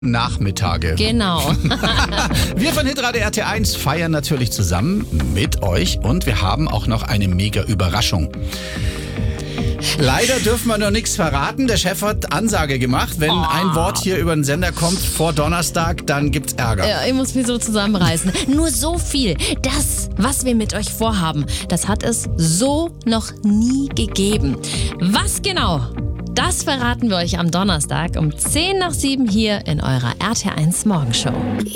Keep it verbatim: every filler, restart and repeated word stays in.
Nachmittage. Genau. Wir von Hitradio R T eins feiern natürlich zusammen mit euch und wir haben auch noch eine mega Überraschung. Leider dürfen wir noch nichts verraten. Der Chef hat Ansage gemacht. Wenn Oh. ein Wort hier über den Sender kommt vor Donnerstag, dann gibt's Ärger. Ja, ich muss mich so zusammenreißen. Nur so viel. Das, was wir mit euch vorhaben, das hat es so noch nie gegeben. Was genau? Das verraten wir euch am Donnerstag um zehn nach sieben hier in eurer R T eins Morgenshow.